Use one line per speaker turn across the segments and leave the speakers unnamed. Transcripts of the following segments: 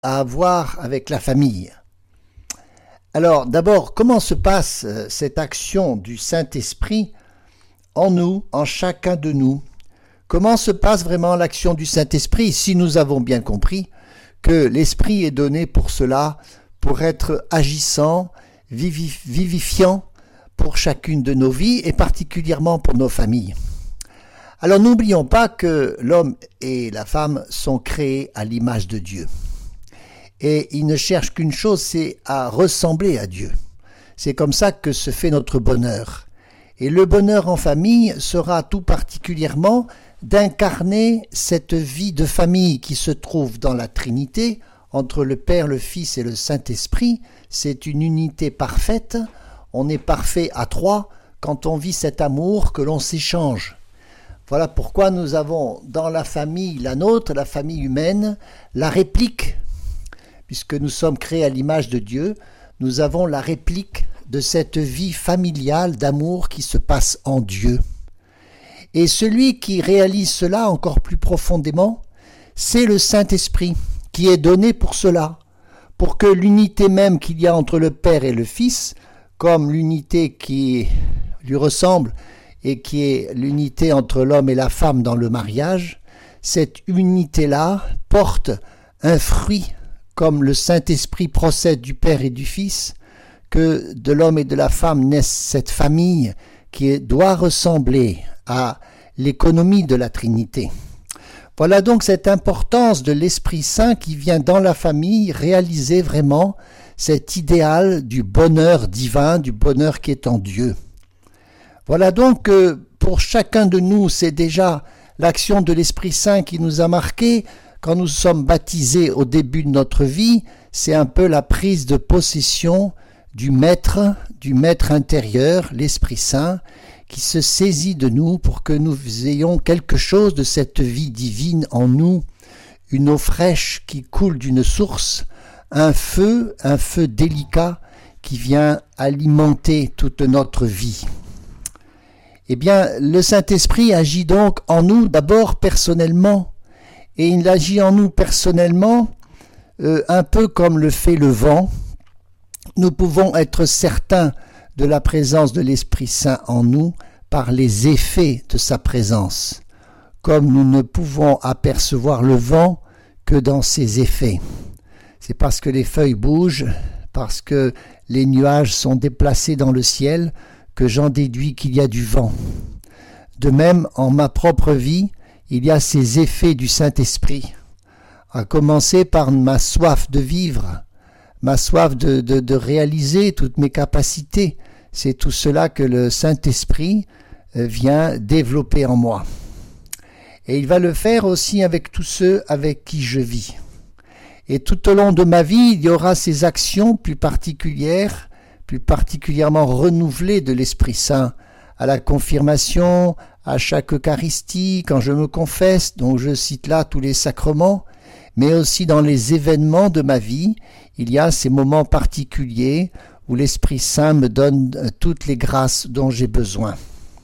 à avoir avec la famille. Alors d'abord, comment se passe cette action du Saint-Esprit en nous, en chacun de nous? Comment se passe vraiment l'action du Saint-Esprit si nous avons bien compris que l'Esprit est donné pour cela, pour être agissant, vivifiant pour chacune de nos vies et particulièrement pour nos familles. Alors n'oublions pas que l'homme et la femme sont créés à l'image de Dieu. Et ils ne cherchent qu'une chose, c'est à ressembler à Dieu. C'est comme ça que se fait notre bonheur. Et le bonheur en famille sera tout particulièrement d'incarner cette vie de famille qui se trouve dans la Trinité, entre le Père, le Fils et le Saint-Esprit. C'est une unité parfaite. On est parfait à trois quand on vit cet amour que l'on s'échange. Voilà pourquoi nous avons dans la famille, la nôtre, la famille humaine, la réplique. Puisque nous sommes créés à l'image de Dieu, nous avons la réplique de cette vie familiale d'amour qui se passe en Dieu. Et celui qui réalise cela encore plus profondément, c'est le Saint-Esprit qui est donné pour cela, pour que l'unité même qu'il y a entre le Père et le Fils, comme l'unité qui lui ressemble et qui est l'unité entre l'homme et la femme dans le mariage, cette unité-là porte un fruit comme le Saint-Esprit procède du Père et du Fils, que de l'homme et de la femme naisse cette famille qui doit ressembler à l'économie de la Trinité. Voilà donc cette importance de l'Esprit Saint qui vient dans la famille réaliser vraiment cet idéal du bonheur divin, du bonheur qui est en Dieu. Voilà donc que pour chacun de nous, c'est déjà l'action de l'Esprit Saint qui nous a marqués. Quand nous sommes baptisés au début de notre vie, c'est un peu la prise de possession du maître intérieur, l'Esprit Saint, qui se saisit de nous pour que nous ayons quelque chose de cette vie divine en nous, une eau fraîche qui coule d'une source, un feu délicat qui vient alimenter toute notre vie. Eh bien, le Saint-Esprit agit donc en nous d'abord personnellement, et il agit en nous personnellement, un peu comme le fait le vent. Nous pouvons être certains de la présence de l'Esprit Saint en nous par les effets de sa présence, comme nous ne pouvons apercevoir le vent que dans ses effets. C'est parce que les feuilles bougent, parce que les nuages sont déplacés dans le ciel, que j'en déduis qu'il y a du vent. De même, en ma propre vie, il y a ces effets du Saint-Esprit, à commencer par ma soif de vivre, ma soif de réaliser toutes mes capacités. C'est tout cela que le Saint-Esprit vient développer en moi. Et il va le faire aussi avec tous ceux avec qui je vis. Et tout au long de ma vie, il y aura ces actions plus particulières, plus particulièrement renouvelées de l'Esprit Saint, à la confirmation, à chaque Eucharistie, quand je me confesse, donc je cite là tous les sacrements, mais aussi dans les événements de ma vie, il y a ces moments particuliers où l'Esprit Saint me donne toutes les grâces dont j'ai besoin.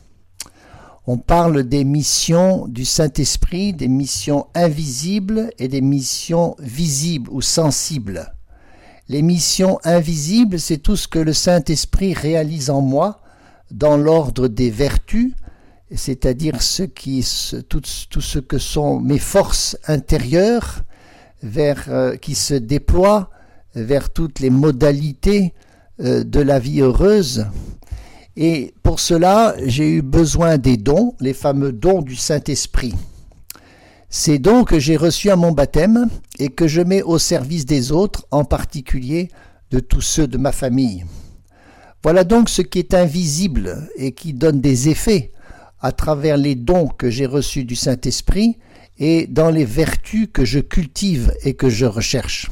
On parle des missions du Saint-Esprit, des missions invisibles et des missions visibles ou sensibles. Les missions invisibles, c'est tout ce que le Saint-Esprit réalise en moi dans l'ordre des vertus, c'est-à-dire tout ce que sont mes forces intérieures qui se déploient vers toutes les modalités de la vie heureuse. Et pour cela, j'ai eu besoin des dons, les fameux dons du Saint-Esprit. Ces dons que j'ai reçus à mon baptême et que je mets au service des autres, en particulier de tous ceux de ma famille. Voilà donc ce qui est invisible et qui donne des effets à travers les dons que j'ai reçus du Saint-Esprit et dans les vertus que je cultive et que je recherche.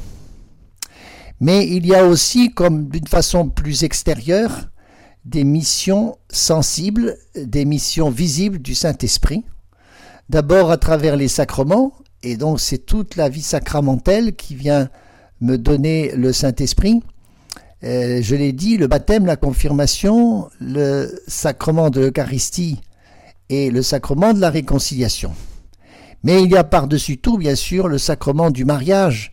Mais il y a aussi, comme d'une façon plus extérieure, des missions sensibles, des missions visibles du Saint-Esprit. D'abord à travers les sacrements, et donc c'est toute la vie sacramentelle qui vient me donner le Saint-Esprit. Je l'ai dit, le baptême, la confirmation, le sacrement de l'Eucharistie et le sacrement de la réconciliation. Mais il y a par-dessus tout, bien sûr, le sacrement du mariage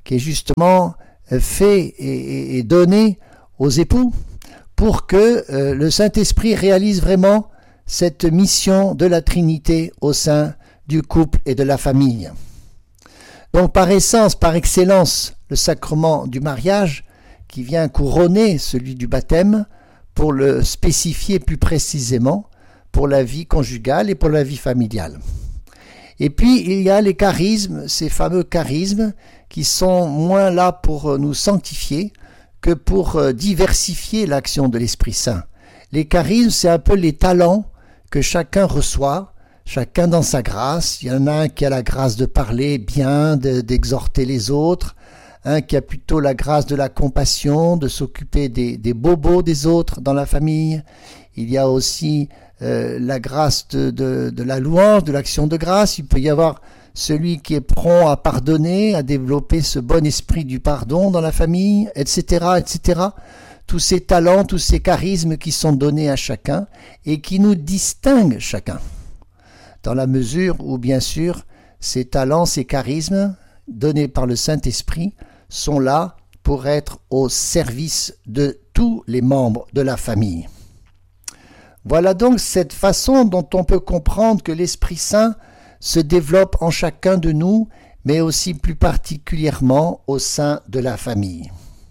qui est justement fait et donné aux époux pour que le Saint-Esprit réalise vraiment cette mission de la Trinité au sein du couple et de la famille. Donc par essence, par excellence, le sacrement du mariage qui vient couronner celui du baptême pour le spécifier plus précisément pour la vie conjugale et pour la vie familiale. Et puis il y a les charismes, ces fameux charismes qui sont moins là pour nous sanctifier que pour diversifier l'action de l'Esprit Saint. Les charismes, c'est un peu les talents que chacun reçoit, chacun dans sa grâce. Il y en a un qui a la grâce de parler bien, d'exhorter les autres, un qui a plutôt la grâce de la compassion, de s'occuper des bobos des autres dans la famille. Il y a aussi la grâce de la louange, de l'action de grâce. Il peut y avoir celui qui est prompt à pardonner, à développer ce bon esprit du pardon dans la famille, etc., etc. Tous ces talents, tous ces charismes qui sont donnés à chacun et qui nous distinguent chacun. Dans la mesure où, bien sûr, ces talents, ces charismes donnés par le Saint-Esprit sont là pour être au service de tous les membres de la famille. Voilà donc cette façon dont on peut comprendre que l'Esprit Saint se développe en chacun de nous, mais aussi plus particulièrement au sein de la famille.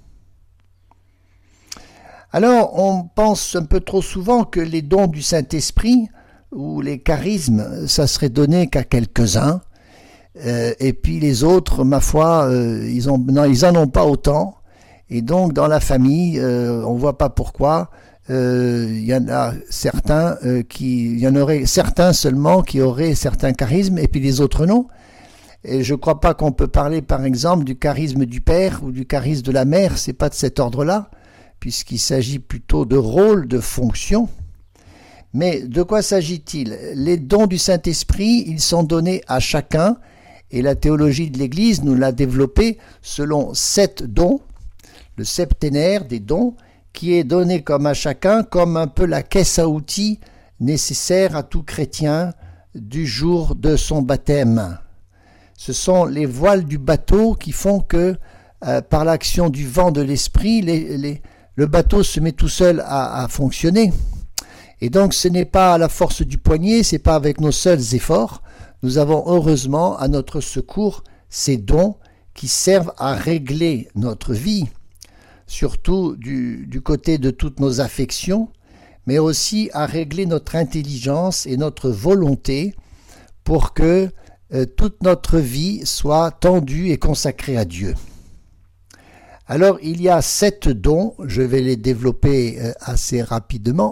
Alors, on pense un peu trop souvent que les dons du Saint-Esprit ou les charismes, ça serait donné qu'à quelques-uns, et puis les autres, ma foi, ils en ont pas autant, et donc dans la famille, on voit pas pourquoi. Il y en a certains il y en aurait certains seulement qui auraient certains charismes et puis les autres non. Et je crois pas qu'on peut parler par exemple du charisme du père ou du charisme de la mère, c'est pas de cet ordre-là, puisqu'il s'agit plutôt de rôle, de fonction. Mais de quoi s'agit-il? Les dons du Saint-Esprit, ils sont donnés à chacun et la théologie de l'Église nous l'a développé selon 7 dons, le septénaire des dons, qui est donné comme à chacun, comme un peu la caisse à outils nécessaire à tout chrétien du jour de son baptême. Ce sont les voiles du bateau qui font que, par l'action du vent de l'esprit, le bateau se met tout seul à fonctionner. Et donc ce n'est pas à la force du poignet, c'est pas avec nos seuls efforts. Nous avons heureusement à notre secours ces dons qui servent à régler notre vie, surtout du côté de toutes nos affections, mais aussi à régler notre intelligence et notre volonté pour que toute notre vie soit tendue et consacrée à Dieu. Alors il y a 7 dons, je vais les développer assez rapidement.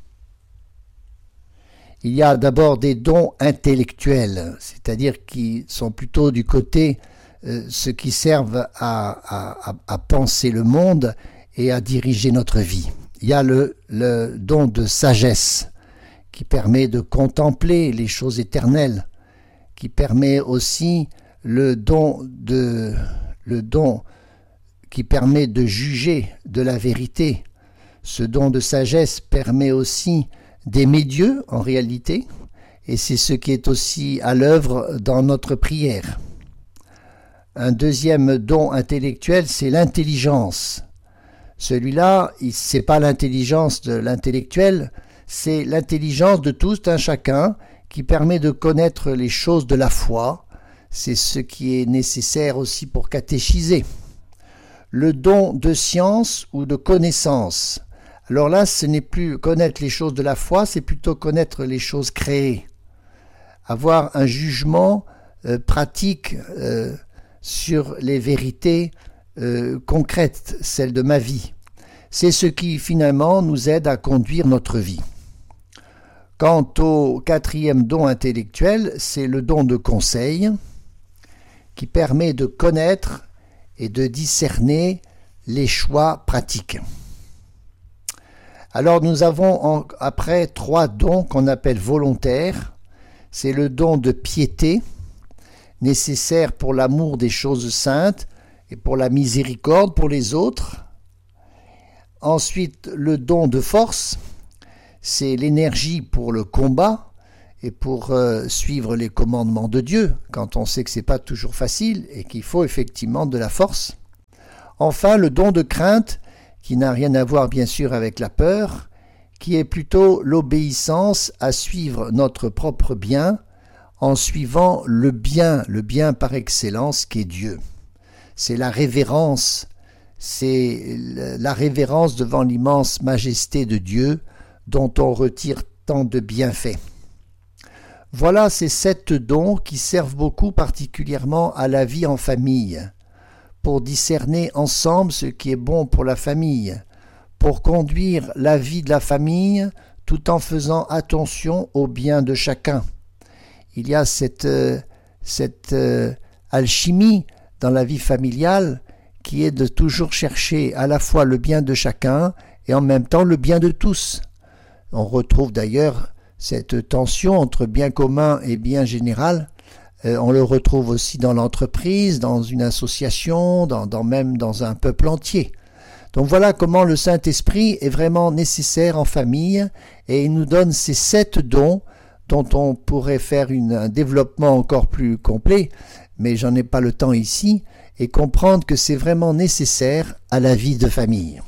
Il y a d'abord des dons intellectuels, c'est-à-dire qui sont plutôt du côté ceux qui servent à penser le monde et à diriger notre vie. Il y a le don de sagesse qui permet de contempler les choses éternelles, qui permet aussi le don qui permet de juger de la vérité. Ce don de sagesse permet aussi d'aimer Dieu en réalité, et c'est ce qui est aussi à l'œuvre dans notre prière. Un deuxième don intellectuel, c'est l'intelligence. Celui-là, c'est pas l'intelligence de l'intellectuel, c'est l'intelligence de tout un chacun qui permet de connaître les choses de la foi. C'est ce qui est nécessaire aussi pour catéchiser. Le don de science ou de connaissance. Alors là, ce n'est plus connaître les choses de la foi, c'est plutôt connaître les choses créées. Avoir un jugement pratique sur les vérités concrètes, celles de ma vie. C'est ce qui finalement nous aide à conduire notre vie. Quant au 4e don intellectuel, c'est le don de conseil qui permet de connaître et de discerner les choix pratiques. Alors nous avons après 3 dons qu'on appelle volontaires. C'est le don de piété, nécessaire pour l'amour des choses saintes et pour la miséricorde pour les autres. Ensuite, le don de force, c'est l'énergie pour le combat et pour suivre les commandements de Dieu, quand on sait que ce n'est pas toujours facile et qu'il faut effectivement de la force. Enfin, le don de crainte, qui n'a rien à voir bien sûr avec la peur, qui est plutôt l'obéissance à suivre notre propre bien, en suivant le bien par excellence qui est Dieu. C'est la révérence devant l'immense majesté de Dieu dont on retire tant de bienfaits. Voilà ces 7 dons qui servent beaucoup particulièrement à la vie en famille, pour discerner ensemble ce qui est bon pour la famille, pour conduire la vie de la famille tout en faisant attention au bien de chacun. Il y a cette alchimie dans la vie familiale qui est de toujours chercher à la fois le bien de chacun et en même temps le bien de tous. On retrouve d'ailleurs cette tension entre bien commun et bien général. On le retrouve aussi dans l'entreprise, dans une association, même dans un peuple entier. Donc voilà comment le Saint-Esprit est vraiment nécessaire en famille et il nous donne ces 7 dons dont on pourrait faire un développement encore plus complet, mais j'en ai pas le temps ici, et comprendre que c'est vraiment nécessaire à la vie de famille.